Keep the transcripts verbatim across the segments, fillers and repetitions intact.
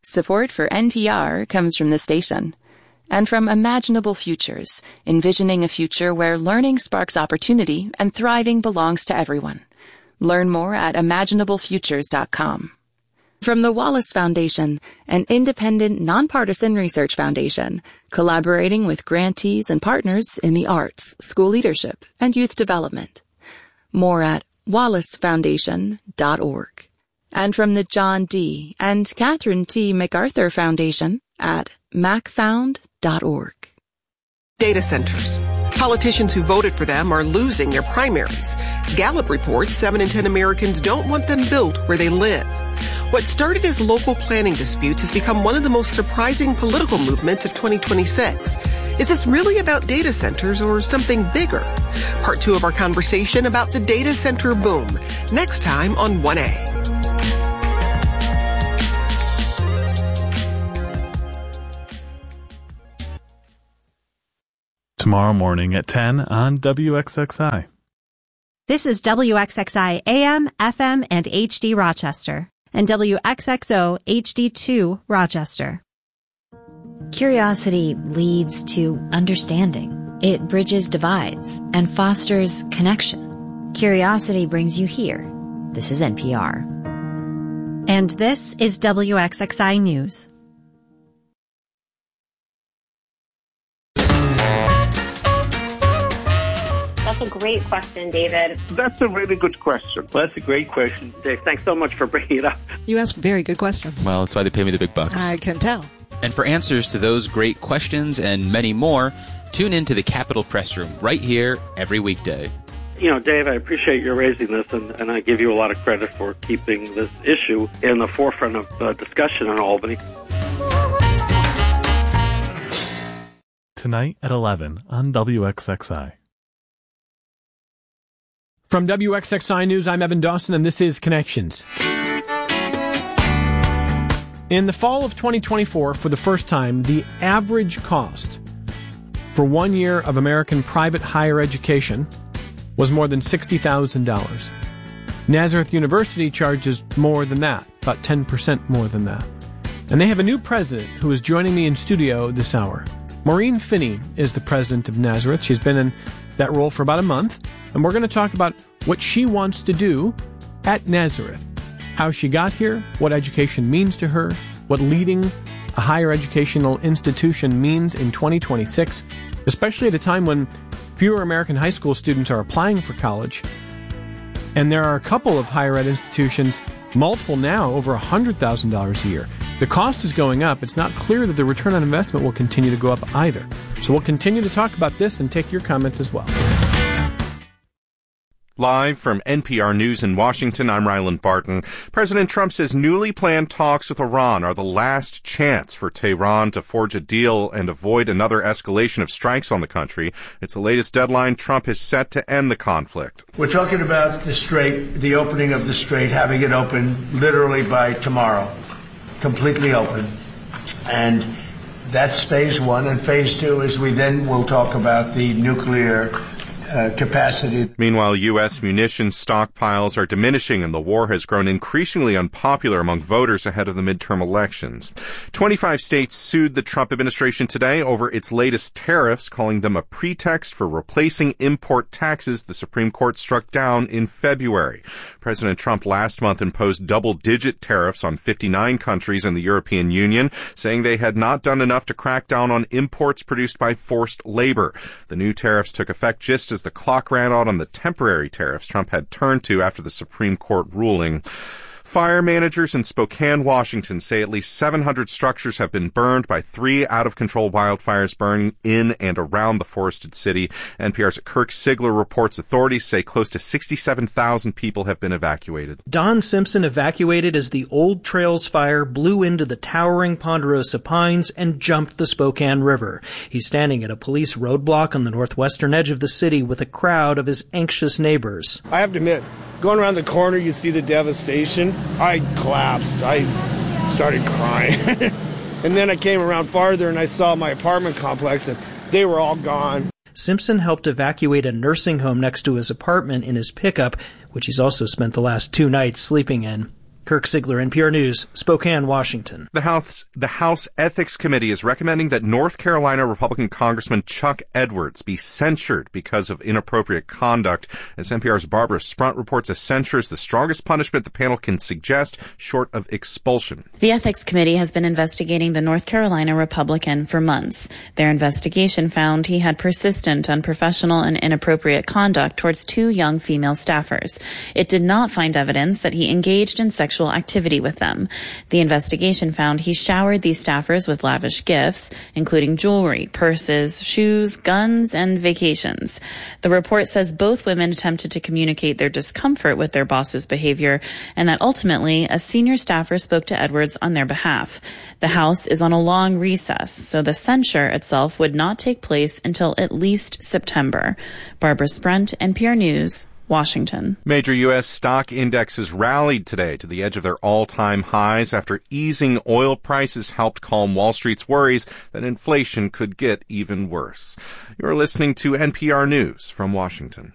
Support for N P R comes from the station and from Imaginable Futures, envisioning a future where learning sparks opportunity and thriving belongs to everyone. Learn more at imaginable futures dot com. From the Wallace Foundation, an independent, nonpartisan research foundation, collaborating with grantees and partners in the arts, school leadership, and youth development. More at wallace foundation dot org. And from the John D. and Catherine T. MacArthur Foundation at mac found dot org. Data centers. Politicians who voted for them are losing their primaries. Gallup reports seven in ten Americans don't want them built where they live. What started as local planning disputes has become one of the most surprising political movements of twenty twenty-six. Is this really about data centers or something bigger? Part two of our conversation about the data center boom. Next time on one A. Tomorrow morning at ten on W X X I. This is W X X I A M, F M, and H D Rochester, and W X X O H D two Rochester. Curiosity leads to understanding. It bridges divides and fosters connection. Curiosity brings you here. This is N P R. And this is W X X I News. That's a great question, David. That's a really good question. Well, that's a great question, Dick. Thanks so much for bringing it up. You ask very good questions. Well, that's why they pay me the big bucks. I can tell. And for answers to those great questions and many more, tune in to the Capitol Press Room right here every weekday. You know, Dave, I appreciate you raising this, and, and I give you a lot of credit for keeping this issue in the forefront of uh, discussion in Albany. Tonight at eleven on W X X I. From W X X I News, I'm Evan Dawson, and this is Connections. In the fall of twenty twenty-four, for the first time, the average cost for one year of American private higher education was more than sixty thousand dollars. Nazareth University charges more than that, about ten percent more than that. And they have a new president who is joining me in studio this hour. Maureen Finney is the president of Nazareth. She's been in that role for about a month, and we're going to talk about what she wants to do at Nazareth, how she got here, what education means to her, what leading a higher educational institution means in twenty twenty-six, especially at a time when fewer American high school students are applying for college. And there are a couple of higher ed institutions, multiple now, over one hundred thousand dollars a year. The cost is going up. It's not clear that the return on investment will continue to go up either. So we'll continue to talk about this and take your comments as well. Live from N P R News in Washington, I'm Ryland Barton. President Trump says newly planned talks with Iran are the last chance for Tehran to forge a deal and avoid another escalation of strikes on the country. It's the latest deadline Trump has set to end the conflict. We're talking about the strait, the opening of the strait, having it open literally by tomorrow, completely open. And that's phase one. And phase two is we then will talk about the nuclear Uh, capacity. Meanwhile, U S munitions stockpiles are diminishing and the war has grown increasingly unpopular among voters ahead of the midterm elections. twenty-five states sued the Trump administration today over its latest tariffs, calling them a pretext for replacing import taxes the Supreme Court struck down in February. President Trump last month imposed double-digit tariffs on fifty-nine countries in the European Union, saying they had not done enough to crack down on imports produced by forced labor. The new tariffs took effect just as the clock ran out on the temporary tariffs Trump had turned to after the Supreme Court ruling. Fire managers in Spokane, Washington say at least seven hundred structures have been burned by three out-of-control wildfires burning in and around the forested city. N P R's Kirk Sigler reports authorities say close to sixty-seven thousand people have been evacuated. Don Simpson evacuated as the Old Trails fire blew into the towering Ponderosa Pines and jumped the Spokane River. He's standing at a police roadblock on the northwestern edge of the city with a crowd of his anxious neighbors. I have to admit, going around the corner, you see the devastation. I collapsed. I started crying. And then I came around farther and I saw my apartment complex and they were all gone. Simpson helped evacuate a nursing home next to his apartment in his pickup, which he's also spent the last two nights sleeping in. Kirk Ziegler, N P R News, Spokane, Washington. The House, the House Ethics Committee is recommending that North Carolina Republican Congressman Chuck Edwards be censured because of inappropriate conduct. As N P R's Barbara Sprunt reports, a censure is the strongest punishment the panel can suggest, short of expulsion. The Ethics Committee has been investigating the North Carolina Republican for months. Their investigation found he had persistent, unprofessional, and inappropriate conduct towards two young female staffers. It did not find evidence that he engaged in sexual activity with them. The investigation found he showered these staffers with lavish gifts, including jewelry, purses, shoes, guns, and vacations. The report says both women attempted to communicate their discomfort with their boss's behavior, and that ultimately a senior staffer spoke to Edwards on their behalf. The House is on a long recess, so the censure itself would not take place until at least September. Barbara Sprunt, N P R News, Washington. Major U S stock indexes rallied today to the edge of their all-time highs after easing oil prices helped calm Wall Street's worries that inflation could get even worse. You're listening to N P R News from Washington.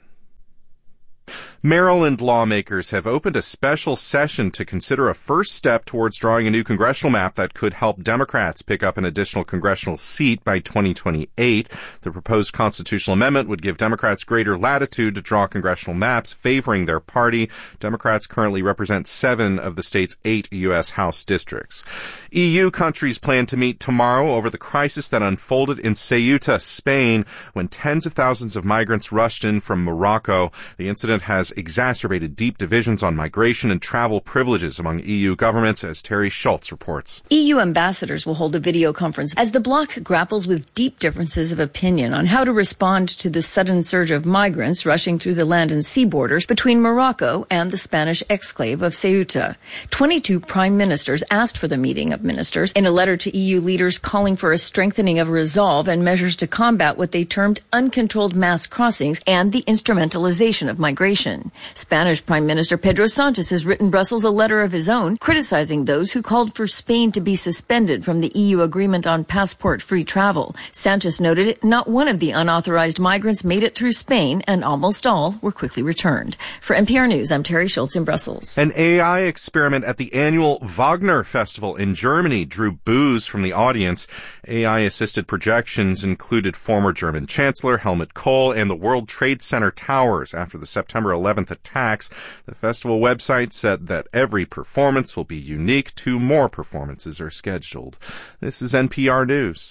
Maryland lawmakers have opened a special session to consider a first step towards drawing a new congressional map that could help Democrats pick up an additional congressional seat by twenty twenty-eight. The proposed constitutional amendment would give Democrats greater latitude to draw congressional maps favoring their party. Democrats currently represent seven of the state's eight U S House districts. E U countries plan to meet tomorrow over the crisis that unfolded in Ceuta, Spain, when tens of thousands of migrants rushed in from Morocco. The incident has exacerbated deep divisions on migration and travel privileges among E U governments, as Terry Schultz reports. E U ambassadors will hold a video conference as the bloc grapples with deep differences of opinion on how to respond to the sudden surge of migrants rushing through the land and sea borders between Morocco and the Spanish exclave of Ceuta. twenty-two prime ministers asked for the meeting of ministers in a letter to E U leaders calling for a strengthening of resolve and measures to combat what they termed uncontrolled mass crossings and the instrumentalization of migration. Spanish Prime Minister Pedro Sanchez has written Brussels a letter of his own criticizing those who called for Spain to be suspended from the E U agreement on passport-free travel. Sanchez noted not one of the unauthorized migrants made it through Spain, and almost all were quickly returned. For N P R News, I'm Terry Schultz in Brussels. An A I experiment at the annual Wagner Festival in Germany drew boos from the audience. A I-assisted projections included former German Chancellor Helmut Kohl and the World Trade Center towers after the September eleventh attacks. The festival website said that every performance will be unique. Two more performances are scheduled. This is N P R News.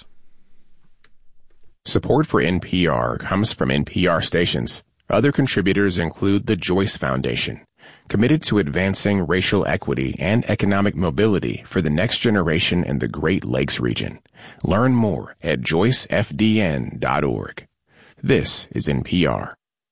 Support for N P R comes from N P R stations. Other contributors include the Joyce Foundation, committed to advancing racial equity and economic mobility for the next generation in the Great Lakes region. Learn more at joyce f d n dot org. This is N P R.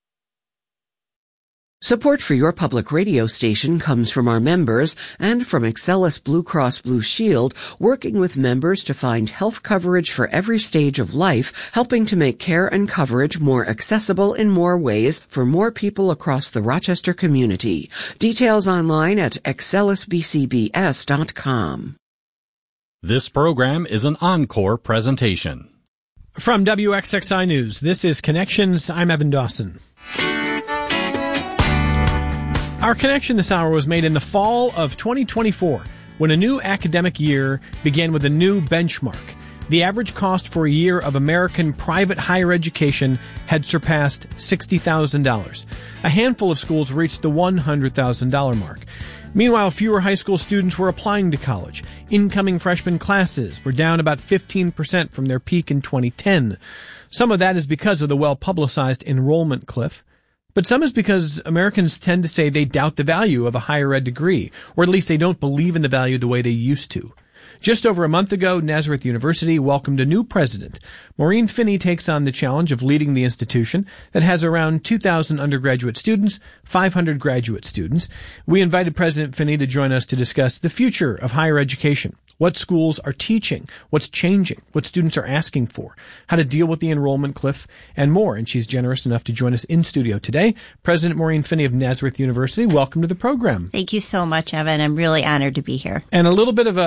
Support for your public radio station comes from our members and from Excellus Blue Cross Blue Shield, working with members to find health coverage for every stage of life, helping to make care and coverage more accessible in more ways for more people across the Rochester community. Details online at excellus b c b s dot com. This program is an encore presentation. From W X X I News, this is Connections. I'm Evan Dawson. Our connection this hour was made in the fall of twenty twenty-four, when a new academic year began with a new benchmark. The average cost for a year of American private higher education had surpassed sixty thousand dollars. A handful of schools reached the one hundred thousand dollars mark. Meanwhile, fewer high school students were applying to college. Incoming freshman classes were down about fifteen percent from their peak in twenty ten. Some of that is because of the well-publicized enrollment cliff. But some is because Americans tend to say they doubt the value of a higher ed degree, or at least they don't believe in the value the way they used to. Just over a month ago, Nazareth University welcomed a new president. Maureen Finney takes on the challenge of leading the institution that has around two thousand undergraduate students, five hundred graduate students. We invited President Finney to join us to discuss the future of higher education, what schools are teaching, what's changing, what students are asking for, how to deal with the enrollment cliff, and more. And she's generous enough to join us in studio today. President Maureen Finney of Nazareth University, welcome to the program. Thank you so much, Evan. I'm really honored to be here. And a little bit of a background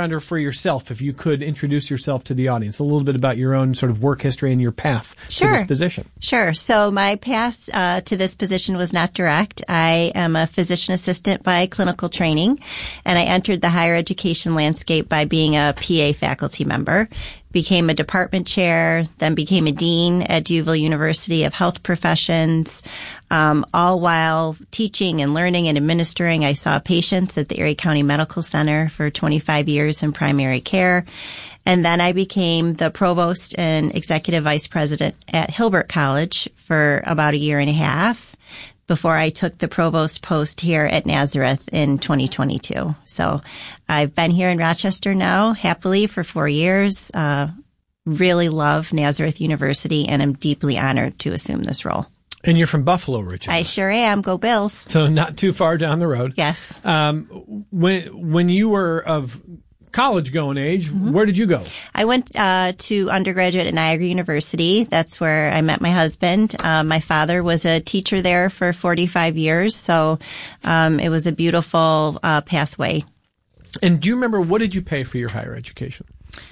backgrounder for yourself, if you could introduce yourself to the audience, a little bit about your own sort of work history and your path sure. to this position. Sure. So my path uh, to this position was not direct. I am a physician assistant by clinical training, and I entered the higher education landscape by being a P A faculty member. Became a department chair, then became a dean at D'Youville University of Health Professions. Um, all while teaching and learning and administering, I saw patients at the Erie County Medical Center for twenty-five years in primary care. And then I became the provost and executive vice president at Hilbert College for about a year and a half before I took the provost post here at Nazareth in twenty twenty-two. So I've been here in Rochester now happily for four years. Uh, really love Nazareth University, and I'm deeply honored to assume this role. And you're from Buffalo originally. I sure am. Go Bills. So not too far down the road. Yes. Um, when when you were of college-going age, mm-hmm. where did you go? I went uh, to undergraduate at Niagara University. That's where I met my husband. Um, my father was a teacher there for forty-five years, so um, it was a beautiful uh, pathway. And do you remember, what did you pay for your higher education?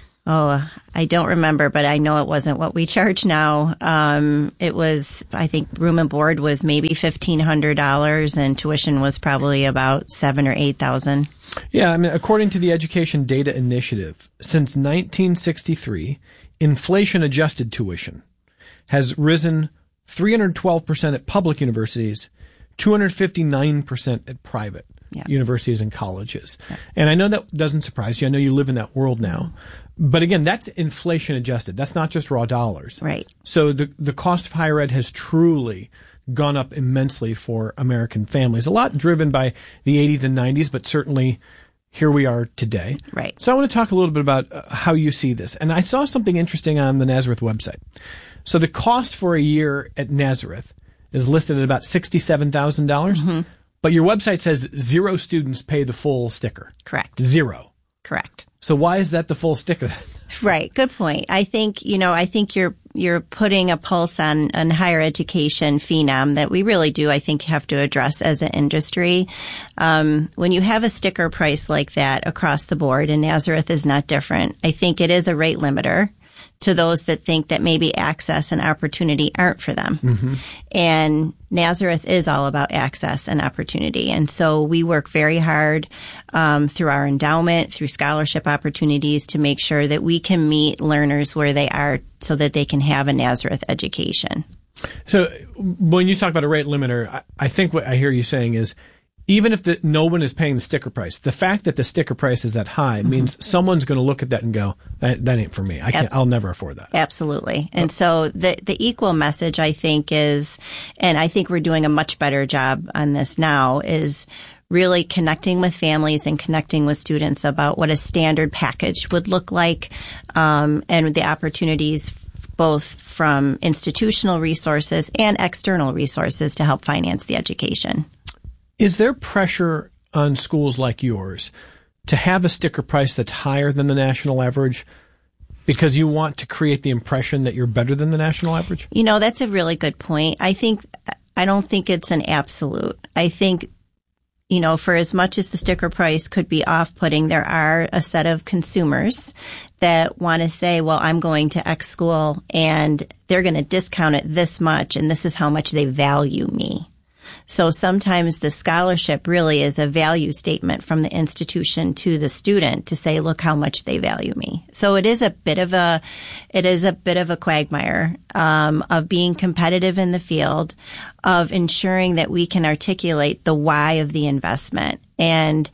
Oh, I don't remember, but I know it wasn't what we charge now. Um, it was, I think, room and board was maybe fifteen hundred dollars, and tuition was probably about seven or eight thousand. Yeah, I mean, according to the Education Data Initiative, since nineteen sixty-three, inflation-adjusted tuition has risen three hundred twelve percent at public universities, two hundred fifty-nine percent at private yeah. universities and colleges. Yeah. And I know that doesn't surprise you. I know you live in that world now. But again, that's inflation-adjusted. That's not just raw dollars. Right. So the the cost of higher ed has truly gone up immensely for American families. A lot driven by the eighties and nineties, but certainly here we are today. Right. So I want to talk a little bit about uh, how you see this. And I saw something interesting on the Nazareth website. So the cost for a year at Nazareth is listed at about sixty-seven thousand dollars. Mm-hmm. But your website says zero students pay the full sticker. Correct. Zero. Correct. So why is that the full sticker? Right. Good point. I think, you know, I think you're, you're putting a pulse on, on higher education phenom that we really do, I think, have to address as an industry. Um, when you have a sticker price like that across the board, and Nazareth is not different, I think it is a rate limiter to those that think that maybe access and opportunity aren't for them. Mm-hmm. And Nazareth is all about access and opportunity. And so we work very hard um, through our endowment, through scholarship opportunities to make sure that we can meet learners where they are so that they can have a Nazareth education. So when you talk about a rate limiter, I, I think what I hear you saying is, even if the, no one is paying the sticker price, the fact that the sticker price is that high mm-hmm. means someone's going to look at that and go, that, that ain't for me. I can't, I'll never afford that. Absolutely. And oh. so the, the equal message, I think, is, and I think we're doing a much better job on this now, is really connecting with families and connecting with students about what a standard package would look like, um, and the opportunities both from institutional resources and external resources to help finance the education. Is there pressure on schools like yours to have a sticker price that's higher than the national average because you want to create the impression that you're better than the national average? You know, that's a really good point. I think, I don't think it's an absolute. I think, you know, for as much as the sticker price could be off-putting, there are a set of consumers that want to say, well, I'm going to X school and they're going to discount it this much and this is how much they value me. So sometimes the scholarship really is a value statement from the institution to the student to say, look how much they value me. So it is a bit of a, it is a bit of a quagmire, um, of being competitive in the field, of ensuring that we can articulate the why of the investment. And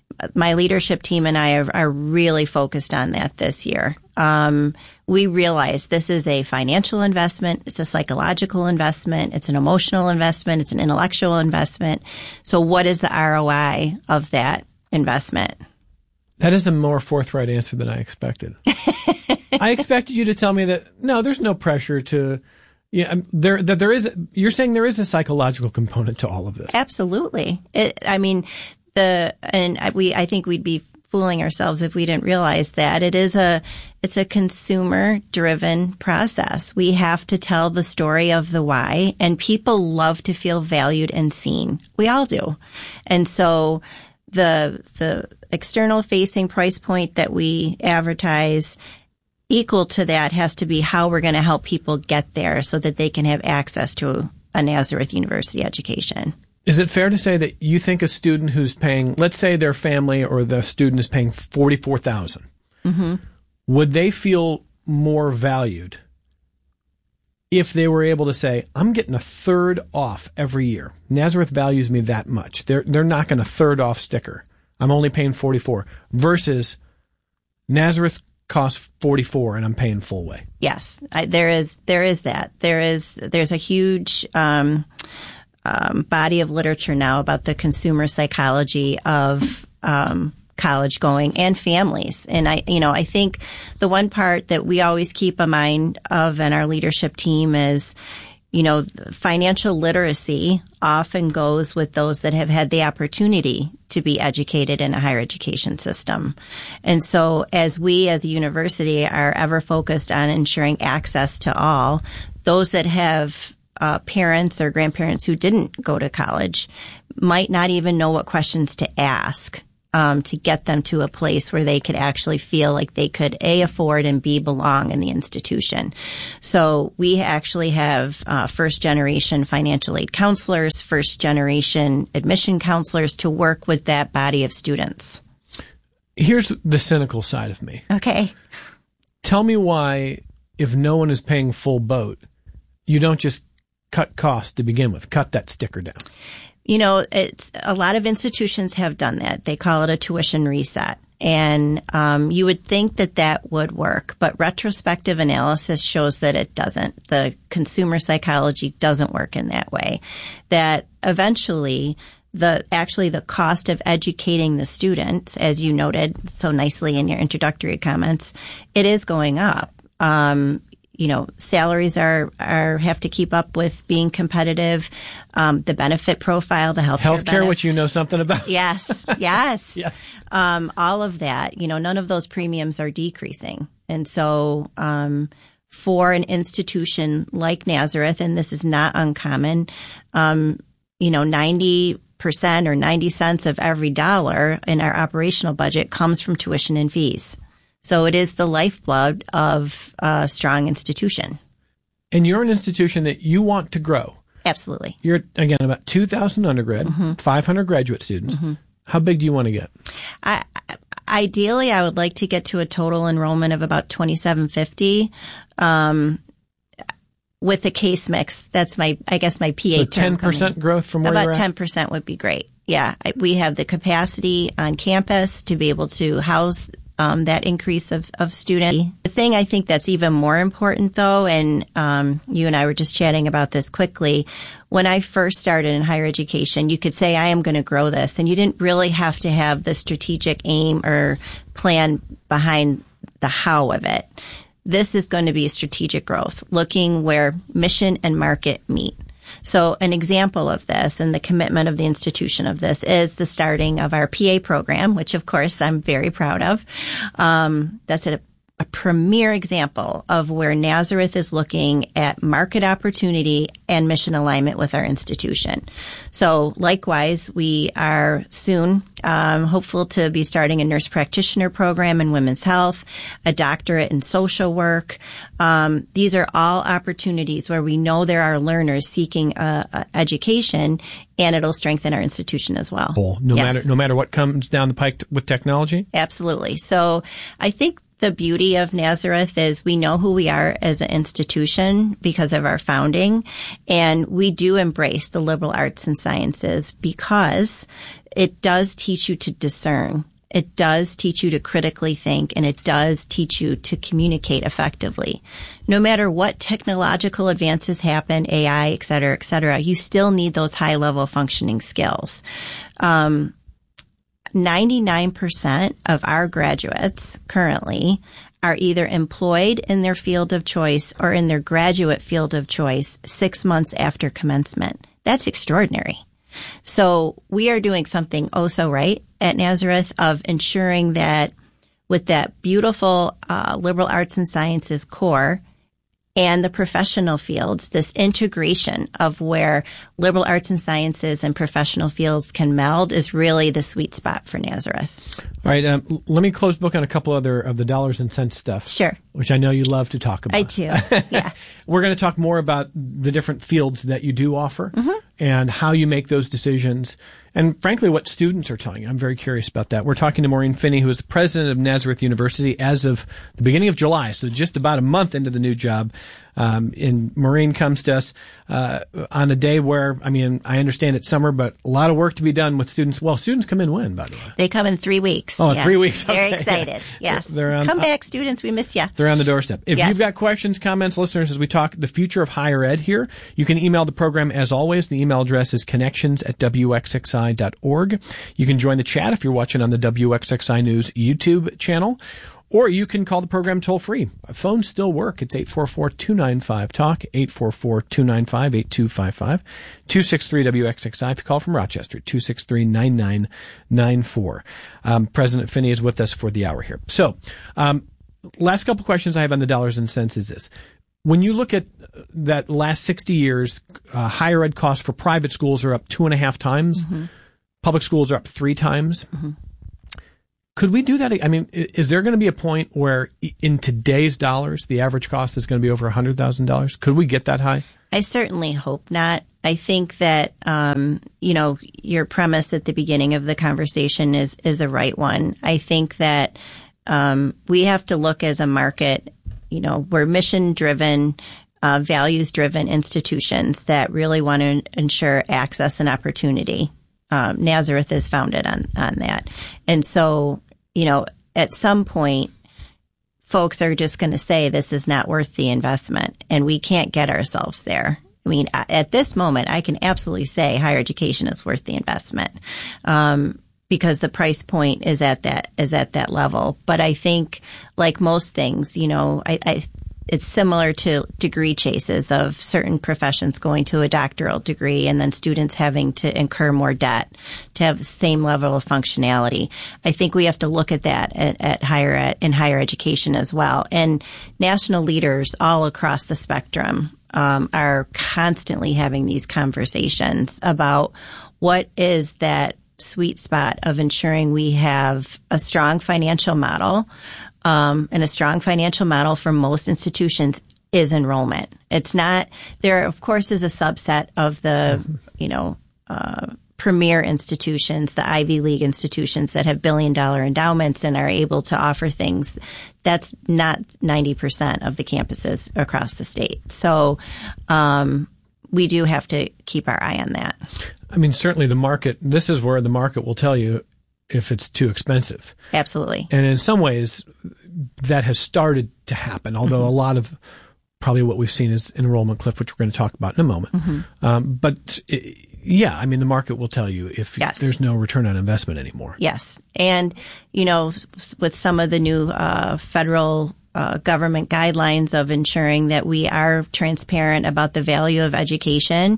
my leadership team and I are, are really focused on that this year. Um, we realize this is a financial investment. It's a psychological investment. It's an emotional investment. It's an intellectual investment. So what is the R O I of that investment? That is a more forthright answer than I expected. I expected you to tell me that, no, there's no pressure to, yeah, there, that there is, you're saying there is a psychological component to all of this. Absolutely. It, I mean, the, and we, I think we'd be fooling ourselves if we didn't realize that it is a, it's a consumer driven process. We have to tell the story of the why, and people love to feel valued and seen. We all do. And so the the external facing price point that we advertise, equal to that has to be how we're going to help people get there so that they can have access to a Nazareth University education. Is it fair to say that you think a student who's paying, let's say their family or the student is paying forty-four thousand dollars, mm-hmm. would they feel more valued if they were able to say, I'm getting a third off every year. Nazareth values me that much. They're they're not going to third off sticker. I'm only paying forty-four versus Nazareth costs forty-four and I'm paying full way. Yes, I, there is there is that. There is there's a huge um, um, body of literature now about the consumer psychology of um college going and families. And I, you know, I think the one part that we always keep a mind of in our leadership team is, you know, financial literacy often goes with those that have had the opportunity to be educated in a higher education system. And so as we as a university are ever focused on ensuring access to all, those that have uh, parents or grandparents who didn't go to college might not even know what questions to ask Um, to get them to a place where they could actually feel like they could A, afford and B, belong in the institution. So we actually have uh, first generation financial aid counselors, first generation admission counselors to work with that body of students. Here's the cynical side of me. Okay. Tell me why, if no one is paying full boat, you don't just cut costs to begin with, cut that sticker down. You know, it's a lot of institutions have done that. They call it a tuition reset. And um, you would think that that would work, but retrospective analysis shows that it doesn't. The consumer psychology doesn't work in that way. That eventually, the actually the cost of educating the students, as you noted so nicely in your introductory comments, it is going up. Um, You know, salaries are, are, have to keep up with being competitive. Um, the benefit profile, the healthcare Healthcare, benefits. which you know something about. Yes, yes. yes. Um, all of that, you know, none of those premiums are decreasing. And so, um, for an institution like Nazareth, and this is not uncommon, um, you know, ninety percent or ninety cents of every dollar in our operational budget comes from tuition and fees. So it is the lifeblood of a strong institution. And you're an institution that you want to grow. Absolutely. You're, again, about two thousand undergrad, mm-hmm. five hundred graduate students. Mm-hmm. How big do you want to get? I, ideally, I would like to get to a total enrollment of about twenty-seven fifty. Um, with a case mix, that's my, I guess my P A so term. ten percent growth from where about you're at? ten percent would be great. Yeah. We have the capacity on campus to be able to house Um, that increase of, of students. The thing I think that's even more important, though, and um, you and I were just chatting about this quickly, when I first started in higher education, you could say, I am going to grow this, and you didn't really have to have the strategic aim or plan behind the how of it. This is going to be strategic growth, looking where mission and market meet. So an example of this and the commitment of the institution of this is the starting of our P A program, which of course I'm very proud of. Um, that's a, a premier example of where Nazareth is looking at market opportunity and mission alignment with our institution. So likewise, we are soon um, hopeful to be starting a nurse practitioner program in women's health, a doctorate in social work. Um, these are all opportunities where we know there are learners seeking uh, uh, education, and it'll strengthen our institution as well. Cool. No yes. matter no matter what comes down the pike t- with technology? Absolutely. So I think the beauty of Nazareth is we know who we are as an institution because of our founding, and we do embrace the liberal arts and sciences because it does teach you to discern. It does teach you to critically think, and it does teach you to communicate effectively. No matter what technological advances happen, A I, et cetera, et cetera, you still need those high-level functioning skills. Um, ninety-nine percent of our graduates currently are either employed in their field of choice or in their graduate field of choice six months after commencement. That's extraordinary. So we are doing something oh so right at Nazareth of ensuring that with that beautiful uh, liberal arts and sciences core, and the professional fields, this integration of where liberal arts and sciences and professional fields can meld is really the sweet spot for Nazareth. All right, um, let me close book on a couple other of the dollars and cents stuff. Sure. Which I know you love to talk about. I do, yes. We're going to talk more about the different fields that you do offer mm-hmm. and how you make those decisions. And frankly, what students are telling you. I'm very curious about that. We're talking to Maureen Finney, who is the president of Nazareth University as of the beginning of July, so just about a month into the new job. Um, and Maureen comes to us uh, on a day where, I mean, I understand it's summer, but a lot of work to be done with students. Well, students come in when, by the way? They come in three weeks. Oh, yeah. three weeks. Okay. Very excited. Yes. They're on, come uh, back, students. We miss you. They're on the doorstep. If yes. you've got questions, comments, listeners, as we talk the future of higher ed here, you can email the program as always. The email address is connections at w x x i dot org. You can join the chat if you're watching on the W X X I News YouTube channel. Or you can call the program toll-free. Phones still work. It's eight four four, two nine five, talk, eight four four, two nine five, eight two five five, two six three W X X I. If you call from Rochester, two six three, nine nine nine four. Um, President Finney is with us for the hour here. So, um, last couple questions I have on the dollars and cents is this. When you look at that last sixty years, uh, higher ed costs for private schools are up two and a half times. Mm-hmm. Public schools are up three times. Mm-hmm. Could we do that? I mean, is there going to be a point where in today's dollars, the average cost is going to be over one hundred thousand dollars? Could we get that high? I certainly hope not. I think that, um, you know, your premise at the beginning of the conversation is, is a right one. I think that um, we have to look as a market, you know, we're mission-driven, uh, values-driven institutions that really want to ensure access and opportunity. Um, Nazareth is founded on, on that. And so, you know, at some point, folks are just going to say this is not worth the investment, and we can't get ourselves there. I mean, at this moment, I can absolutely say higher education is worth the investment, um, because the price point is at that, is at that level. But I think, like most things, you know, I, I it's similar to degree chases of certain professions going to a doctoral degree and then students having to incur more debt to have the same level of functionality. I think we have to look at that at, at higher ed, in higher education as well. And national leaders all across the spectrum um, are constantly having these conversations about what is that sweet spot of ensuring we have a strong financial model. Um, and a strong financial model for most institutions is enrollment. It's not, there of course is a subset of the, you know, uh, premier institutions, the Ivy League institutions that have billion dollar endowments and are able to offer things. That's not ninety percent of the campuses across the state. So, um, we do have to keep our eye on that. I mean, certainly the market, this is where the market will tell you if it's too expensive. Absolutely. And in some ways, that has started to happen, although mm-hmm. a lot of probably what we've seen is enrollment cliff, which we're going to talk about in a moment. Mm-hmm. Um, but it, yeah, I mean, the market will tell you if yes. there's no return on investment anymore. Yes. And, you know, with some of the new uh, federal uh, government guidelines of ensuring that we are transparent about the value of education,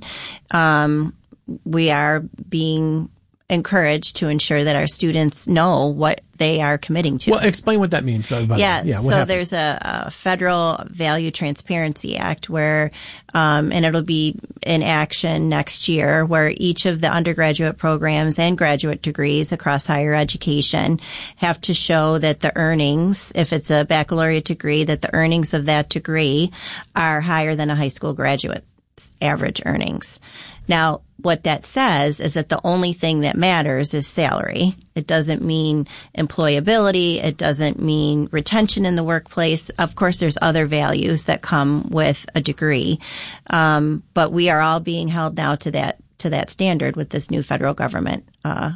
um, we are being encouraged to ensure that our students know what they are committing to. Well, explain what that means. By yeah, yeah so happened? There's a, a federal Value Transparency Act where, um, and it'll be in action next year, where each of the undergraduate programs and graduate degrees across higher education have to show that the earnings, if it's a baccalaureate degree, that the earnings of that degree are higher than a high school graduate's average earnings. Now, what that says is that the only thing that matters is salary. It doesn't mean employability. It doesn't mean retention in the workplace. Of course, there's other values that come with a degree. Um, but we are all being held now to that, to that standard with this new federal government, uh,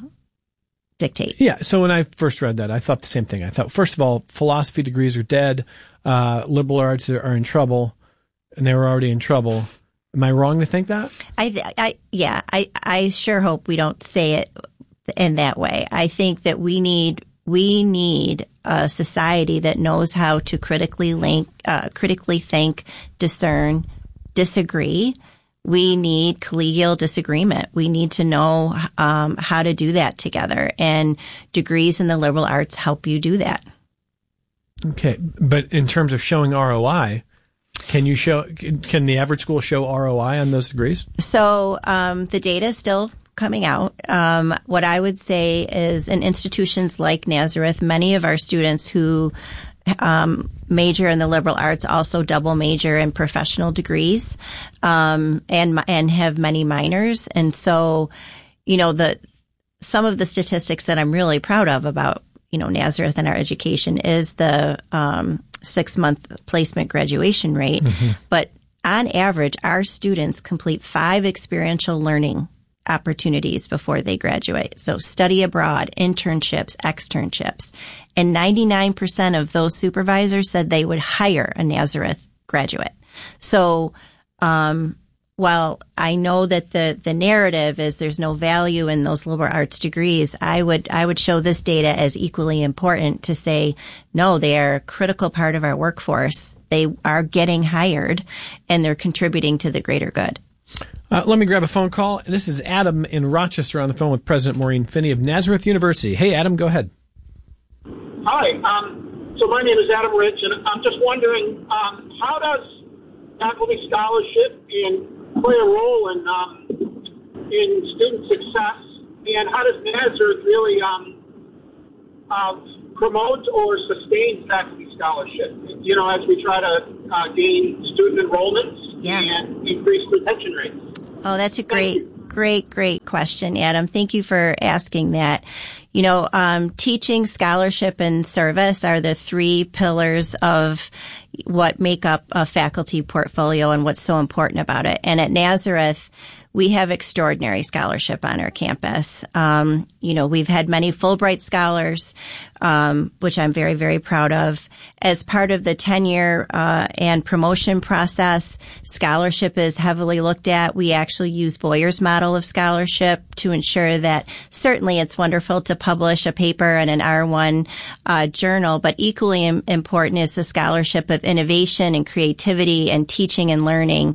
dictate. Yeah. So when I first read that, I thought the same thing. I thought, first of all, philosophy degrees are dead. Uh, liberal arts are in trouble, and they were already in trouble. Am I wrong to think that? I, I, yeah, I, I sure hope we don't say it in that way. I think that we need, we need a society that knows how to critically link, uh, critically think, discern, disagree. We need collegial disagreement. We need to know, um, how to do that together. And degrees in the liberal arts help you do that. Okay. But in terms of showing R O I, Can you show? Can the average school show R O I on those degrees? So um, the data is still coming out. Um, what I would say is in institutions like Nazareth, many of our students who um, major in the liberal arts also double major in professional degrees um, and and have many minors. And so, you know, the some of the statistics that I'm really proud of about, you know, Nazareth and our education is the um, six-month placement graduation rate. Mm-hmm. But on average, our students complete five experiential learning opportunities before they graduate. So study abroad, internships, externships. And ninety-nine percent of those supervisors said they would hire a Nazareth graduate. So um, while I know that the, the narrative is there's no value in those liberal arts degrees, I would I would show this data as equally important to say, no, they are a critical part of our workforce. They are getting hired, and they're contributing to the greater good. Uh, let me grab a phone call. This is Adam in Rochester on the phone with President Maureen Finney of Nazareth University. Hey, Adam, go ahead. Hi. Um, so my name is Adam Rich, and I'm just wondering, um, how does faculty scholarship in, play a role in um, in student success, and how does Nazareth really um, uh, promote or sustain faculty scholarship, you know, as we try to uh, gain student enrollments yeah. and increase retention rates? Oh, that's a great, great, great question, Adam. Thank you for asking that. You know, um, teaching, scholarship, and service are the three pillars of what make up a faculty portfolio and what's so important about it. And at Nazareth, we have extraordinary scholarship on our campus. Um, you know, we've had many Fulbright scholars, um, which I'm very, very proud of. As part of the tenure uh, and promotion process, scholarship is heavily looked at. We actually use Boyer's model of scholarship to ensure that certainly it's wonderful to publish a paper in an R one uh, journal, but equally im- important is the scholarship of innovation and creativity and teaching and learning.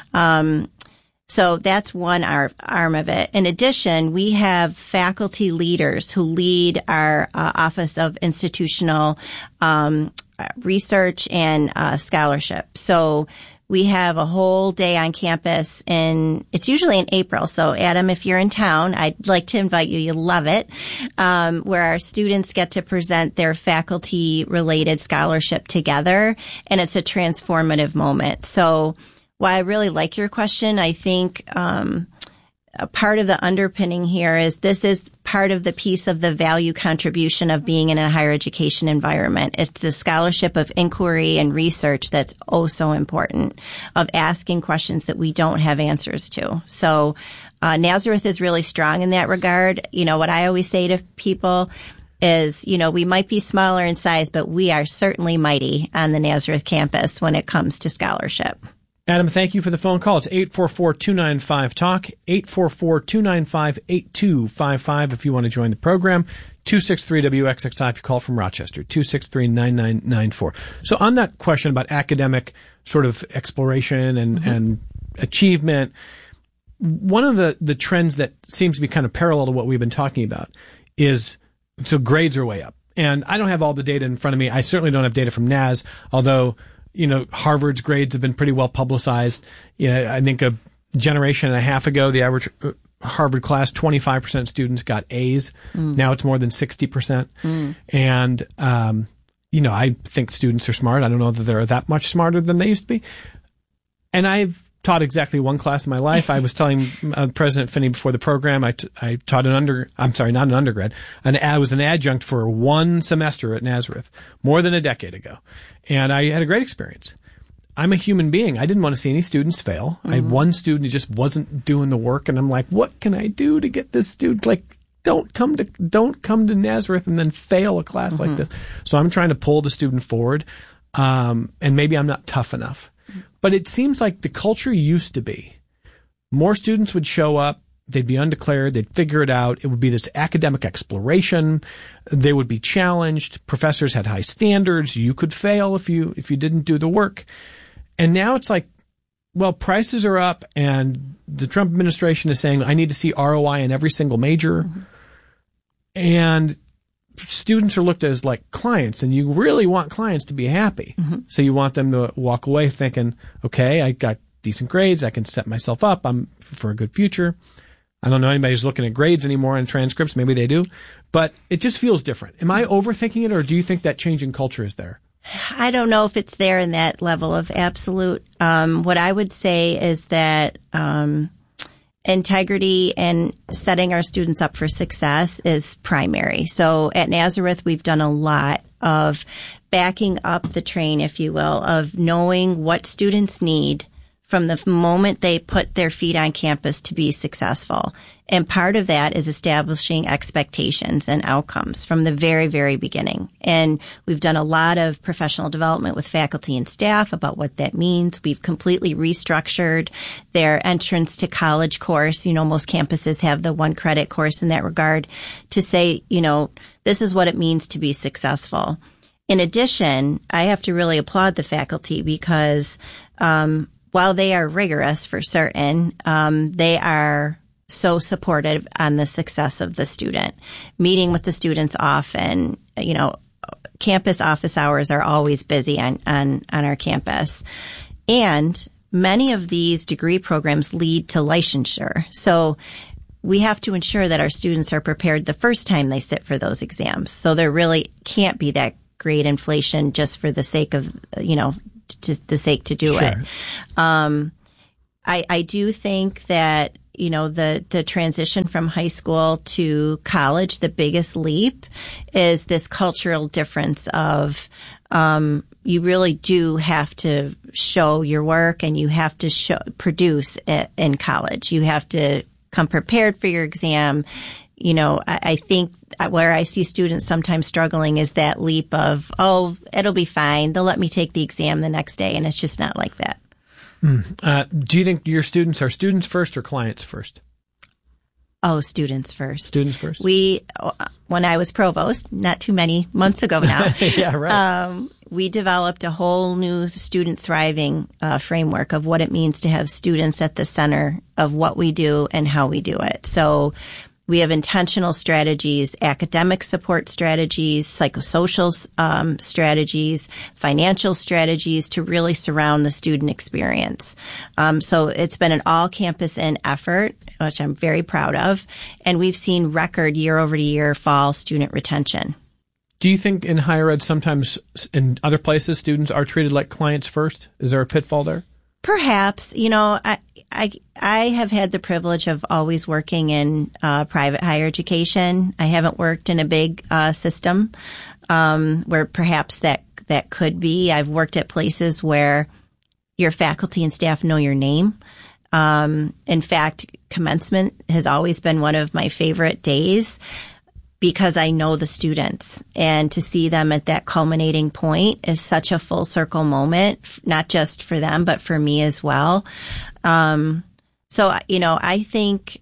Um, So that's one arm of it. In addition, we have faculty leaders who lead our uh, Office of Institutional um, Research and uh, Scholarship. So we have a whole day on campus, and it's usually in April. So, Adam, if you're in town, I'd like to invite you. You'll love it, um, where our students get to present their faculty-related scholarship together, and it's a transformative moment. So, while I really like your question, I think um, a part of the underpinning here is this is part of the piece of the value contribution of being in a higher education environment. It's the scholarship of inquiry and research that's oh so important, of asking questions that we don't have answers to. So uh, Nazareth is really strong in that regard. You know, what I always say to people is, you know, we might be smaller in size, but we are certainly mighty on the Nazareth campus when it comes to scholarship. Adam, thank you for the phone call. It's eight four four, two nine five, talk, eight four four, two nine five, eight two five five if you want to join the program, two six three W X X I if you call from Rochester, two six three, nine nine nine four. So on that question about academic sort of exploration and, mm-hmm. and achievement, one of the, the trends that seems to be kind of parallel to what we've been talking about is, so grades are way up. And I don't have all the data in front of me. I certainly don't have data from N A S, although you know, Harvard's grades have been pretty well publicized. You know, I think a generation and a half ago, the average Harvard class, twenty-five percent students got A's. Mm. Now it's more than sixty percent. Mm. And, um, you know, I think students are smart. I don't know that they're that much smarter than they used to be. And I've taught exactly one class in my life. I was telling uh, President Finney before the program, I, t- I taught an under, I'm sorry, not an undergrad. An, I was an adjunct for one semester at Nazareth more than a decade ago. And I had a great experience. I'm a human being. I didn't want to see any students fail. Mm-hmm. I had one student who just wasn't doing the work, and I'm like, what can I do to get this student? Like, don't come to, don't come to Nazareth and then fail a class mm-hmm. like this. So I'm trying to pull the student forward. Um, and maybe I'm not tough enough. But it seems like the culture used to be more students would show up, they'd be undeclared, they'd figure it out. It would be this academic exploration. They would be challenged. Professors had high standards. You could fail if you, if you didn't do the work. And now it's like, well, prices are up and the Trump administration is saying, I need to see R O I in every single major. Mm-hmm. And students are looked at as like clients, and you really want clients to be happy. Mm-hmm. So you want them to walk away thinking, okay, I got decent grades, I can set myself up, I'm for a good future. I don't know anybody who's looking at grades anymore and transcripts. Maybe they do. But it just feels different. Am I overthinking it, or do you think that change in culture is there? I don't know if it's there in that level of absolute. Um, what I would say is that um, integrity and setting our students up for success is primary. So at Nazareth, we've done a lot of backing up the train, if you will, of knowing what students need from the moment they put their feet on campus to be successful. And part of that is establishing expectations and outcomes from the very, very beginning. And we've done a lot of professional development with faculty and staff about what that means. We've completely restructured their entrance to college course. You know, most campuses have the one credit course in that regard to say, you know, this is what it means to be successful. In addition, I have to really applaud the faculty because, um, while they are rigorous for certain, um, they are so supportive on the success of the student. Meeting with the students often, you know, campus office hours are always busy on, on, on our campus. And many of these degree programs lead to licensure. So we have to ensure that our students are prepared the first time they sit for those exams. So there really can't be that great inflation just for the sake of, you know, to the sake to do sure. it. Um, I, I do think that, you know, the, the transition from high school to college, the biggest leap is this cultural difference of, um, you really do have to show your work and you have to show, produce it in college. You have to come prepared for your exam. You know, I, I think where I see students sometimes struggling is that leap of, oh, it'll be fine. They'll let me take the exam the next day. And it's just not like that. Mm. Uh, do you think your students are students first or clients first? Oh, students first. Students first. We, when I was provost, not too many months ago now, yeah, right. Um, we developed a whole new student thriving uh, framework of what it means to have students at the center of what we do and how we do it. So we have intentional strategies, academic support strategies, psychosocial um, strategies, financial strategies to really surround the student experience. Um, so it's been an all-campus in effort, which I'm very proud of, and we've seen record year-over-year fall student retention. Do you think in higher ed sometimes in other places students are treated like clients first? Is there a pitfall there? Perhaps. You know, I I, I have had the privilege of always working in uh, private higher education. I haven't worked in a big uh, system um, where perhaps that that could be. I've worked at places where your faculty and staff know your name. Um, in fact, commencement has always been one of my favorite days because I know the students, and to see them at that culminating point is such a full circle moment, not just for them, but for me as well. Um, so, you know, I think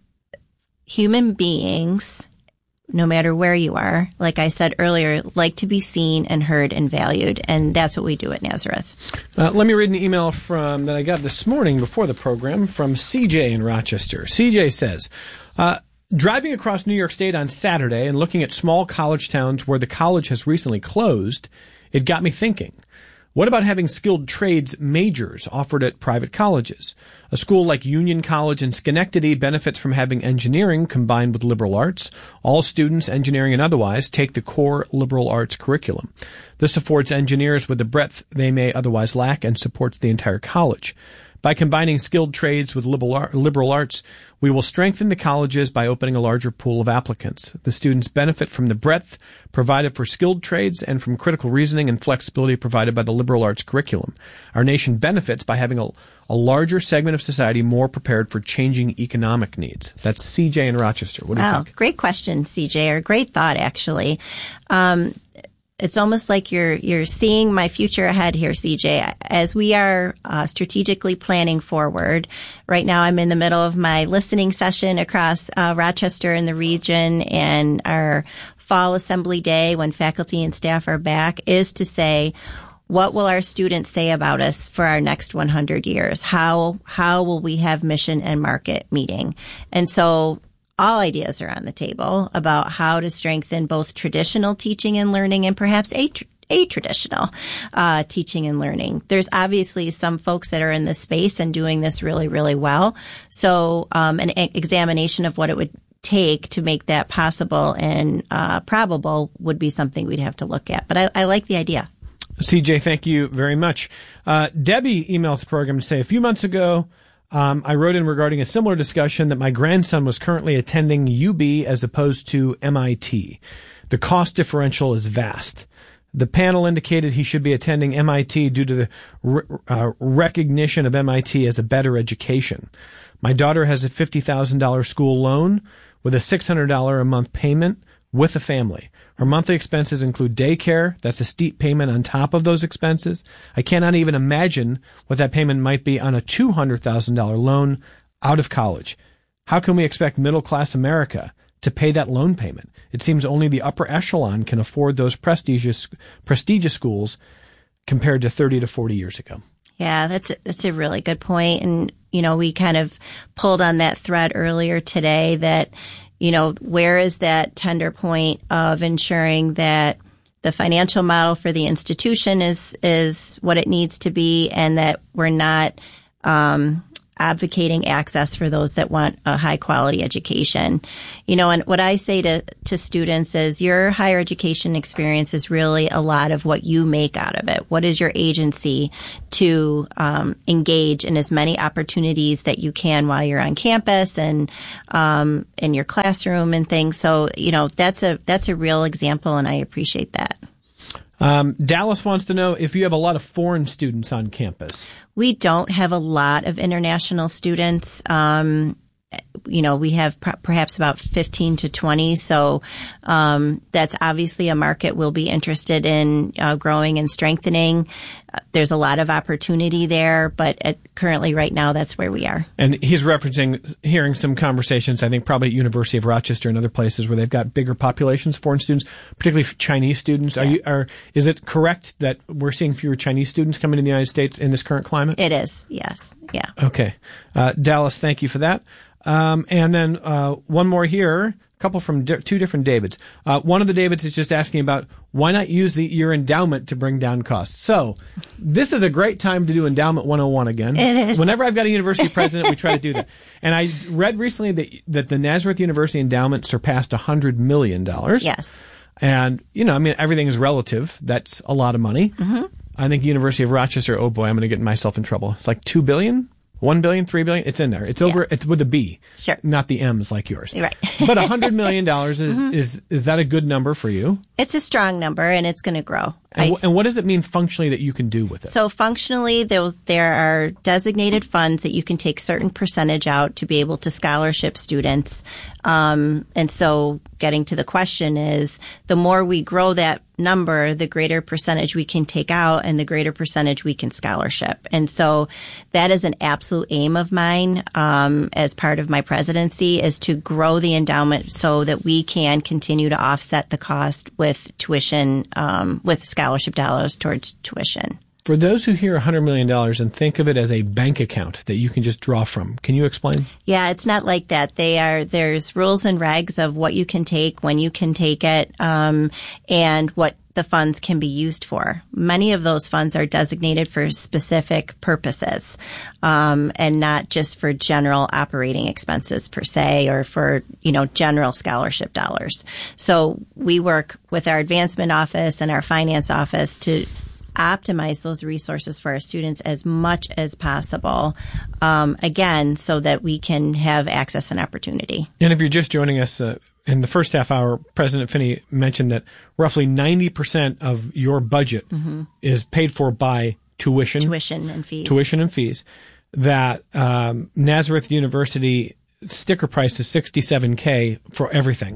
human beings, no matter where you are, like I said earlier, like to be seen and heard and valued. And that's what we do at Nazareth. Uh, let me read an email from that I got this morning before the program from C J in Rochester. C J says, uh, driving across New York State on Saturday and looking at small college towns where the college has recently closed, it got me thinking. What about having skilled trades majors offered at private colleges? A school like Union College in Schenectady benefits from having engineering combined with liberal arts. All students, engineering and otherwise, take the core liberal arts curriculum. This affords engineers with the breadth they may otherwise lack and supports the entire college. By combining skilled trades with liberal arts, we will strengthen the colleges by opening a larger pool of applicants. The students benefit from the breadth provided for skilled trades and from critical reasoning and flexibility provided by the liberal arts curriculum. Our nation benefits by having a, a larger segment of society more prepared for changing economic needs. That's C J in Rochester. What do you wow, think? Great question, C J, or great thought, actually. Um, It's almost like you're you're seeing my future ahead here, C J. As we are uh, strategically planning forward, right now I'm in the middle of my listening session across uh, Rochester and the region, and our fall assembly day when faculty and staff are back is to say, what will our students say about us for our next one hundred years? How how will we have mission and market meeting? And so all ideas are on the table about how to strengthen both traditional teaching and learning and perhaps a, a traditional uh, teaching and learning. There's obviously some folks that are in this space and doing this really, really well. So um, an e- examination of what it would take to make that possible and uh, probable would be something we'd have to look at. But I, I like the idea. C J, thank you very much. Uh, Debbie emails the program to say, a few months ago, Um, I wrote in regarding a similar discussion that my grandson was currently attending U B as opposed to M I T. The cost differential is vast. The panel indicated he should be attending M I T due to the re- uh, recognition of M I T as a better education. My daughter has a fifty thousand dollars school loan with a six hundred dollars a month payment with a family. Her monthly expenses include daycare. That's a steep payment on top of those expenses. I cannot even imagine what that payment might be on a two hundred thousand dollars loan out of college. How can we expect middle-class America to pay that loan payment? It seems only the upper echelon can afford those prestigious prestigious schools compared to thirty to forty years ago. Yeah, that's a, that's a really good point. And, you know, we kind of pulled on that thread earlier today that, you know, where is that tender point of ensuring that the financial model for the institution is is what it needs to be, and that we're not um, advocating access for those that want a high quality education. You know, and what I say to to students is your higher education experience is really a lot of what you make out of it. What is your agency to um, engage in as many opportunities that you can while you're on campus and um, in your classroom and things. So, you know, that's a that's a real example, and I appreciate that. Um, Dallas wants to know if you have a lot of foreign students on campus. We don't have a lot of international students. Um, you know, we have pr- perhaps about fifteen to twenty. So um, that's obviously a market we'll be interested in uh, growing and strengthening. Uh, there's a lot of opportunity there, but at, currently right now that's where we are. And he's referencing hearing some conversations, I think probably at University of Rochester and other places where they've got bigger populations of foreign students, particularly Chinese students. Yeah. Are you, are, is it correct that we're seeing fewer Chinese students coming to the United States in this current climate? It is, yes. Yeah. Okay. Uh, Dallas, thank you for that. Um, and then uh, one more here, a couple from di- two different Davids. Uh, one of the Davids is just asking about why not use the, your endowment to bring down costs. So this is a great time to do Endowment one oh one again. It is. Whenever I've got a university president, we try to do that. And I read recently that, that the Nazareth University endowment surpassed one hundred million dollars. Yes. And, you know, I mean, everything is relative. That's a lot of money. Mm-hmm. I think University of Rochester, oh boy, I'm going to get myself in trouble. It's like two billion dollars. One billion, three billion, it's in there. It's over, yeah. It's with a B. Sure. Not the M's like yours. Right. But a hundred million dollars is, mm-hmm. is, is that a good number for you? It's a strong number, and it's going to grow. And, w- and what does it mean functionally that you can do with it? So functionally, there, there are designated funds that you can take certain percentage out to be able to scholarship students. Um, and so getting to the question is, the more we grow that number, the greater percentage we can take out and the greater percentage we can scholarship. And so that is an absolute aim of mine um, as part of my presidency, is to grow the endowment so that we can continue to offset the cost with tuition, um, with scholarship dollars towards tuition. For those who hear one hundred million dollars and think of it as a bank account that you can just draw from, can you explain? Yeah, it's not like that. They are, there's rules and regs of what you can take, when you can take it, um, and what the funds can be used for. Many of those funds are designated for specific purposes, um, and not just for general operating expenses per se, or for, you know, general scholarship dollars. So we work with our advancement office and our finance office to optimize those resources for our students as much as possible, um, again, so that we can have access and opportunity. And if you're just joining us, uh, in the first half hour, President Finney mentioned that roughly ninety percent of your budget mm-hmm. is paid for by tuition. Tuition and fees. Tuition and fees. That um, Nazareth University sticker price is sixty-seven thousand for everything.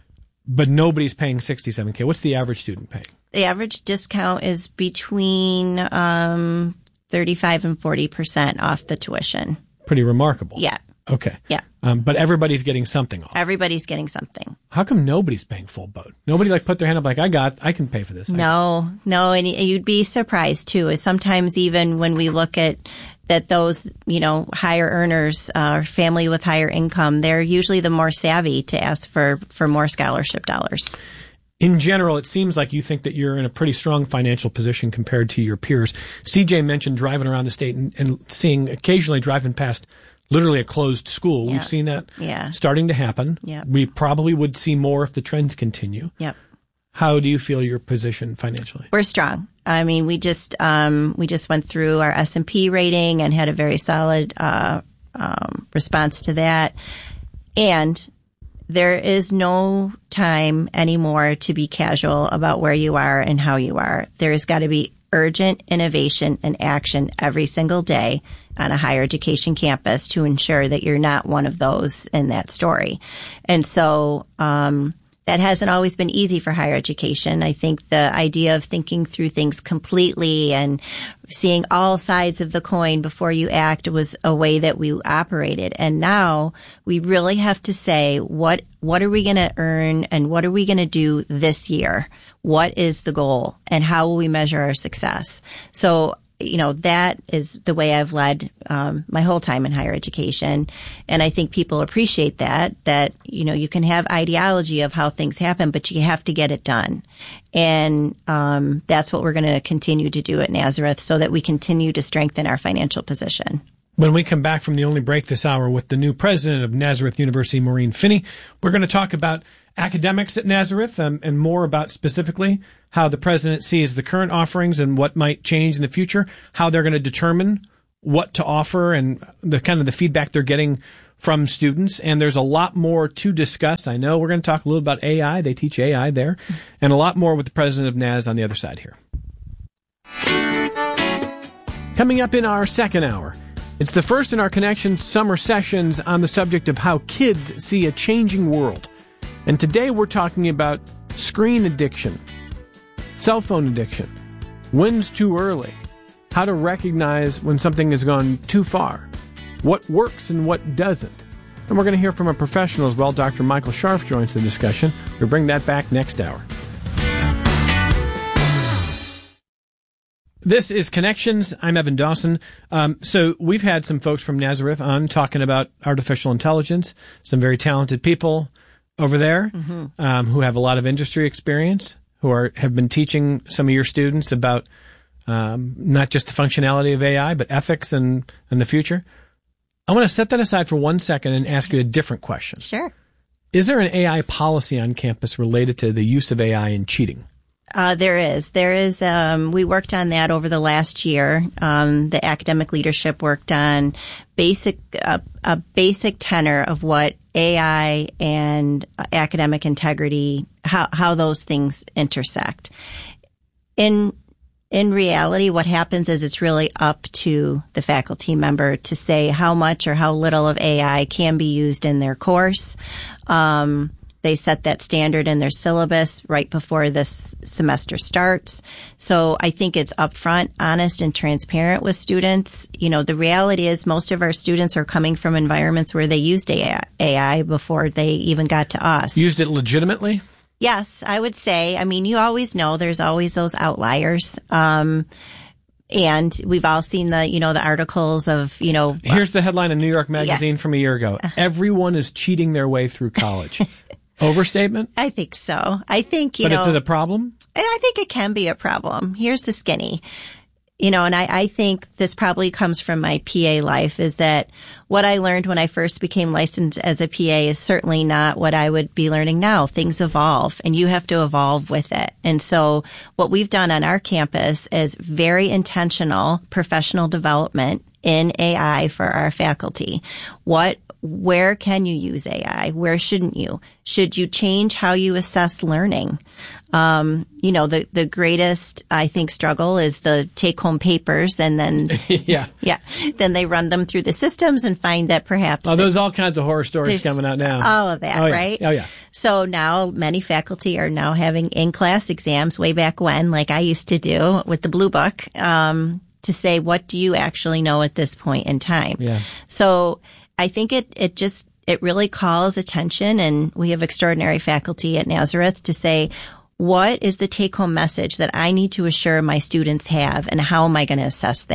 But nobody's paying sixty-seven thousand. What's the average student paying? The average discount is between um, thirty-five and forty percent off the tuition. Pretty remarkable. Yeah. Okay. Yeah. Um, but everybody's getting something off. Everybody's getting something. How come nobody's paying full boat? Nobody like put their hand up like, I got, I can pay for this. No, no. And you'd be surprised too, is sometimes even when we look at that those, you know, higher earners, uh, family with higher income, they're usually the more savvy to ask for, for more scholarship dollars. In general, it seems like you think that you're in a pretty strong financial position compared to your peers. C J mentioned driving around the state and, and seeing, occasionally driving past literally a closed school. Yeah. We've seen that yeah. starting to happen. Yeah. We probably would see more if the trends continue. Yep. How do you feel your position financially? We're strong. I mean, we just um, we just went through our S and P rating and had a very solid uh, um, response to that. And there is no time anymore to be casual about where you are and how you are. There has got to be urgent innovation and action every single day on a higher education campus to ensure that you're not one of those in that story. And so um that hasn't always been easy for higher education. I think the idea of thinking through things completely and seeing all sides of the coin before you act was a way that we operated. And now we really have to say, what, what are we going to earn and what are we going to do this year? What is the goal and how will we measure our success? So, you know, that is the way I've led um, my whole time in higher education. And I think people appreciate that, that, you know, you can have ideology of how things happen, but you have to get it done. And um, that's what we're going to continue to do at Nazareth so that we continue to strengthen our financial position. When we come back from the only break this hour with the new president of Nazareth University, Maureen Finney, we're going to talk about academics at Nazareth um, and more about specifically how the president sees the current offerings and what might change in the future, how they're going to determine what to offer and the kind of the feedback they're getting from students. And there's a lot more to discuss. I know we're going to talk a little about A I. They teach A I there, and a lot more with the president of Naz on the other side here. Coming up in our second hour, it's the first in our Connection summer sessions on the subject of how kids see a changing world. And today we're talking about screen addiction, cell phone addiction, when's too early, how to recognize when something has gone too far, what works and what doesn't. And we're going to hear from a professional as well. Doctor Michael Scharf joins the discussion. We'll bring that back next hour. This is Connections. I'm Evan Dawson. Um, so we've had some folks from Nazareth on talking about artificial intelligence, some very talented people over there mm-hmm. um, who have a lot of industry experience, who are have been teaching some of your students about um, not just the functionality of A I, but ethics and, and the future. I want to set that aside for one second and ask you a different question. Sure. Is there an A I policy on campus related to the use of A I in cheating? Uh, there is. There is. Um, we worked on that over the last year. Um, the academic leadership worked on basic, uh, a basic tenor of what A I and academic integrity, how how those things intersect. In in reality, what happens is it's really up to the faculty member to say how much or how little of A I can be used in their course. Um, They set that standard in their syllabus right before this semester starts. So I think it's upfront, honest, and transparent with students. You know, the reality is most of our students are coming from environments where they used A I before they even got to us. Used it legitimately? Yes, I would say. I mean, you always know there's always those outliers. Um, And we've all seen the, you know, the articles of, you know. Here's the headline in New York Magazine yeah. from a year ago. Everyone is cheating their way through college. Overstatement? I think so. I think, you but know. But is it a problem? I think it can be a problem. Here's the skinny. You know, and I, I think this probably comes from my P A life, is that what I learned when I first became licensed as a P A is certainly not what I would be learning now. Things evolve, and you have to evolve with it. And so what we've done on our campus is very intentional professional development in A I for our faculty. What Where can you use A I? Where shouldn't you? Should you change how you assess learning? Um, you know, the, the greatest, I think, struggle is the take-home papers, and then, yeah, yeah, then they run them through the systems and find that perhaps. Oh, there's all kinds of horror stories coming out now. All of that, oh, yeah. right? Oh, yeah. So now many faculty are now having in-class exams way back when, like I used to do with the Blue Book, um, to say, what do you actually know at this point in time? Yeah. So I think it, it just, it really calls attention, and we have extraordinary faculty at Nazareth to say, what is the take-home message that I need to assure my students have, and how am I going to assess that?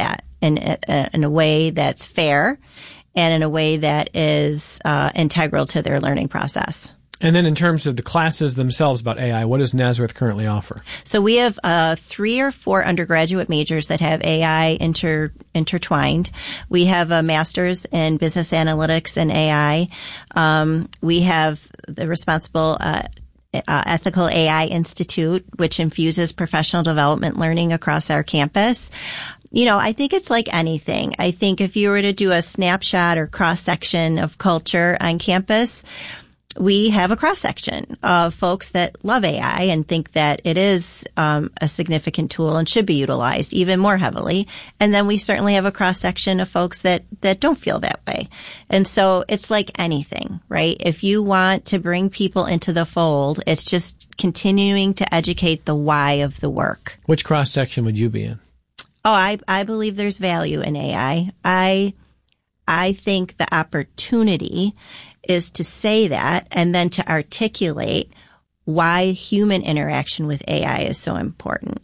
in a, in a way that's fair and in a way that is uh, integral to their learning process. And then in terms of the classes themselves about A I, what does Nazareth currently offer? So we have uh, three or four undergraduate majors that have A I inter, intertwined. We have a master's in business analytics and A I. Um, we have the responsible uh, uh, Ethical A I Institute, which infuses professional development learning across our campus. You know, I think it's like anything. I think if you were to do a snapshot or cross-section of culture on campus, we have a cross-section of folks that love A I and think that it is um, a significant tool and should be utilized even more heavily. And then we certainly have a cross-section of folks that, that don't feel that way. And so it's like anything, right? If you want to bring people into the fold, it's just continuing to educate the why of the work. Which cross-section would you be in? Oh, I, I believe there's value in A I. I, I think the opportunity is to say that and then to articulate why human interaction with A I is so important.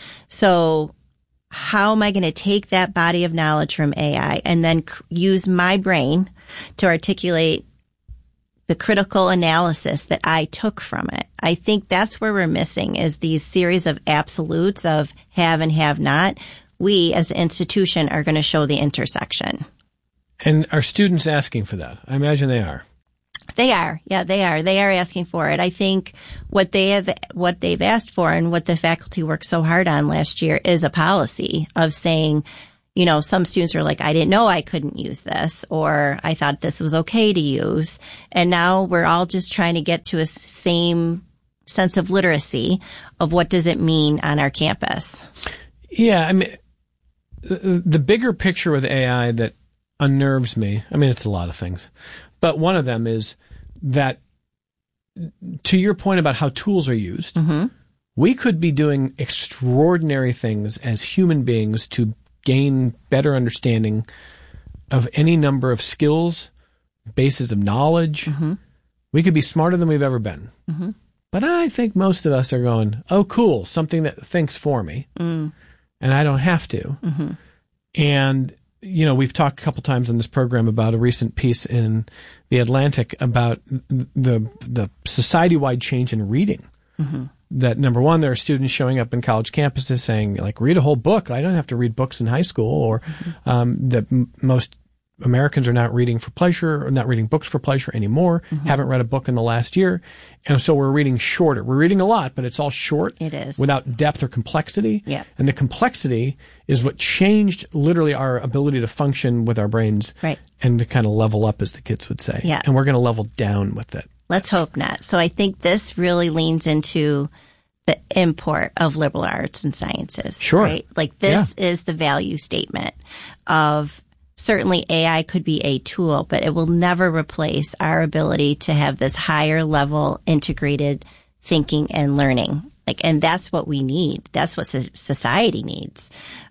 So how am I going to take that body of knowledge from A I and then c- use my brain to articulate the critical analysis that I took from it? I think that's where we're missing, is these series of absolutes of have and have not. We as an institution are going to show the intersection. And are students asking for that? I imagine they are. They are. Yeah, they are. They are asking for it. I think what they have, what they've asked for and what the faculty worked so hard on last year is a policy of saying, you know, some students are like, I didn't know I couldn't use this, or I thought this was okay to use. And now we're all just trying to get to a same sense of literacy of what does it mean on our campus. Yeah. I mean, the, the bigger picture with A I that unnerves me, I mean, it's a lot of things, but one of them is that, to your point about how tools are used, mm-hmm. we could be doing extraordinary things as human beings to gain better understanding of any number of skills, bases of knowledge. Mm-hmm. We could be smarter than we've ever been. Mm-hmm. But I think most of us are going, oh, cool, something that thinks for me, mm. and I don't have to. Mm-hmm. And you know, we've talked a couple times on this program about a recent piece in The Atlantic about the the society-wide change in reading. Mm-hmm. That, number one, there are students showing up in college campuses saying, like, read a whole book. I don't have to read books in high school. Or mm-hmm. um, that m- most Americans are not reading for pleasure, or not reading books for pleasure anymore, mm-hmm. haven't read a book in the last year. And so we're reading shorter. We're reading a lot, but it's all short. It is. Without depth or complexity. Yeah. And the complexity is what changed literally our ability to function with our brains. Right. And to kind of level up, as the kids would say. Yeah. And we're going to level down with it. Let's hope not. So I think this really leans into the import of liberal arts and sciences. Sure. Right? Like this yeah. is the value statement of, certainly A I could be a tool, but it will never replace our ability to have this higher level integrated thinking and learning. Like, and that's what we need. That's what society needs.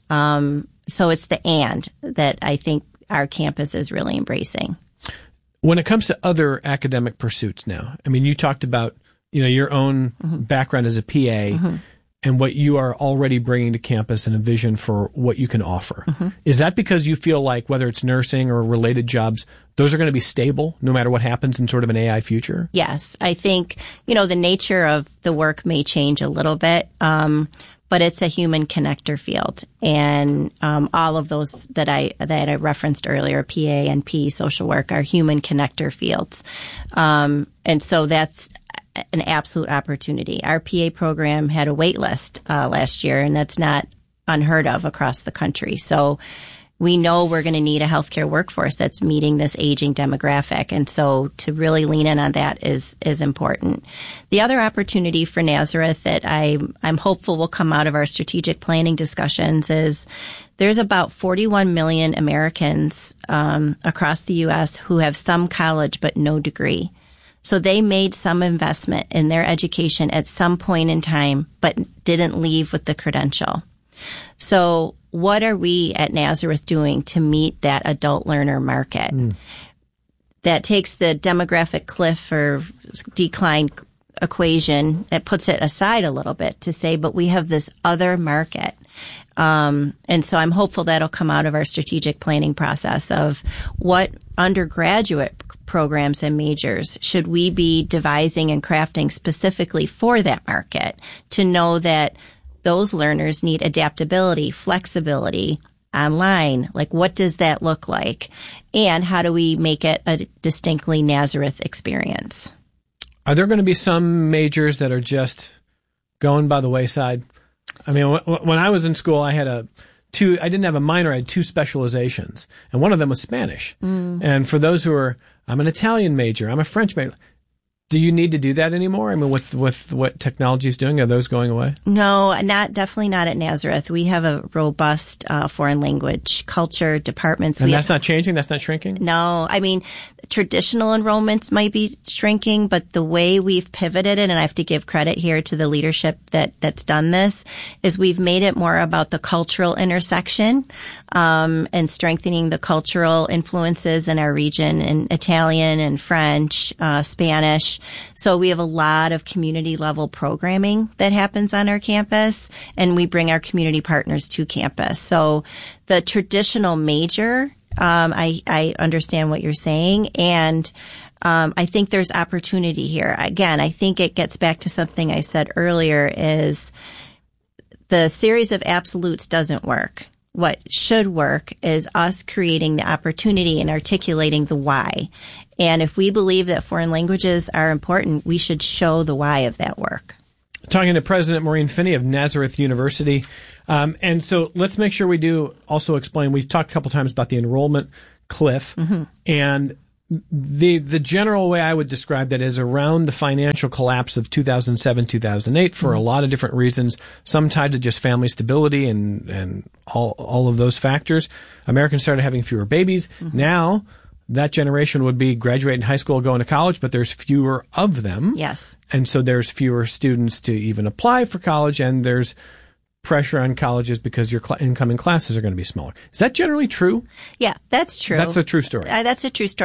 Um, so it's the and that I think our campus is really embracing. When it comes to other academic pursuits now, I mean, you talked about, you know, your own mm-hmm. background as a P A. Mm-hmm. And what you are already bringing to campus and a vision for what you can offer. Mm-hmm. Is that because you feel like whether it's nursing or related jobs, those are going to be stable no matter what happens in sort of an A I future? Yes. I think, you know, the nature of the work may change a little bit, um, but it's a human connector field. And um, all of those that I that I referenced earlier, P A, N P, social work, are human connector fields. Um, and so that's an absolute opportunity. Our P A program had a wait list uh, last year, and that's not unheard of across the country. So we know we're going to need a healthcare workforce that's meeting this aging demographic. And so to really lean in on that is is important. The other opportunity for Nazareth that I, I'm hopeful will come out of our strategic planning discussions is there's about forty-one million Americans um, across the U S who have some college but no degree. So they made some investment in their education at some point in time, but didn't leave with the credential. So what are we at Nazareth doing to meet that adult learner market? Mm. That takes the demographic cliff or decline equation, it puts it aside a little bit to say, but we have this other market. Um, and so I'm hopeful that'll come out of our strategic planning process of what undergraduate programs and majors should we be devising and crafting specifically for that market to know that those learners need adaptability, flexibility online. Like, what does that look like? And how do we make it a distinctly Nazareth experience? Are there going to be some majors that are just going by the wayside? I mean, when I was in school, I had a two, I didn't have a minor, I had two specializations, and one of them was Spanish. Mm. And for those who are, I'm an Italian major, I'm a French major. Do you need to do that anymore? I mean, with, with what technology is doing, are those going away? No, not, definitely not at Nazareth. We have a robust, uh, foreign language culture departments. And we that's have, not changing? That's not shrinking? No. I mean, traditional enrollments might be shrinking, but the way we've pivoted it, and I have to give credit here to the leadership that, that's done this, is we've made it more about the cultural intersection, um, and strengthening the cultural influences in our region in Italian and French, uh, Spanish. So we have a lot of community level programming that happens on our campus, and we bring our community partners to campus. So the traditional major, Um, I, I understand what you're saying, and um, I think there's opportunity here. Again, I think it gets back to something I said earlier, is the series of absolutes doesn't work. What should work is us creating the opportunity and articulating the why. And if we believe that foreign languages are important, we should show the why of that work. Talking to President Maureen Finney of Nazareth University. Um, and so let's make sure we do also explain, we've talked a couple times about the enrollment cliff, mm-hmm. and the the general way I would describe that is around the financial collapse of two thousand seven, two thousand eight for mm-hmm. a lot of different reasons, some tied to just family stability and, and all, all of those factors. Americans started having fewer babies. Mm-hmm. Now, that generation would be graduating high school, going to college, but there's fewer of them. Yes. And so there's fewer students to even apply for college, and there's pressure on colleges because your cl- incoming classes are going to be smaller. Is that generally true? Yeah, that's true. That's a true story. Uh, that's a true story.